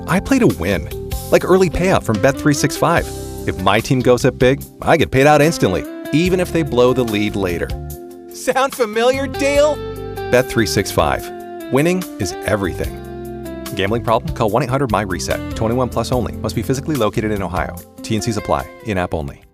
I play to win, like early payout from Bet365. If my team goes up big, I get paid out instantly, even if they blow the lead later. Sound familiar, Dale? Bet365. Winning is everything. Gambling problem? Call 1-800-MY-RESET. 21 plus only. Must be physically located in Ohio. T&Cs apply. In-app only.